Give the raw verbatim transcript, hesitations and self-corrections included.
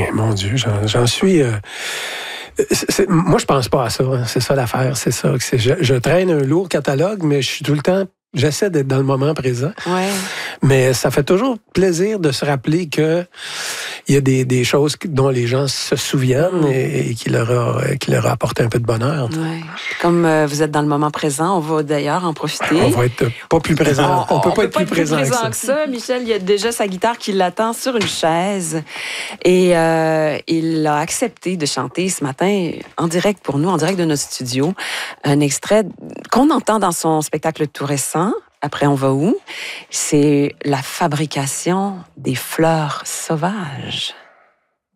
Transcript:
mon Dieu, j'en, j'en suis... Euh, c'est, c'est, moi, je pense pas à ça. Hein. C'est ça l'affaire, c'est ça. C'est, je, je traîne un lourd catalogue, mais je suis tout le temps... J'essaie d'être dans le moment présent. Ouais. Mais ça fait toujours plaisir de se rappeler que il y a des, des choses dont les gens se souviennent et, et qui, leur a, qui leur a apporté un peu de bonheur. Ouais. Comme euh, vous êtes dans le moment présent, on va d'ailleurs en profiter. On va être pas plus présent. On, on peut on pas peut être pas plus être présent, plus présent que ça. que ça. Michel, il y a déjà sa guitare qui l'attend sur une chaise. Et euh, il a accepté de chanter ce matin en direct pour nous, en direct de notre studio, un extrait qu'on entend dans son spectacle tout récent. Après, on va où? C'est la fabrication des fleurs sauvages.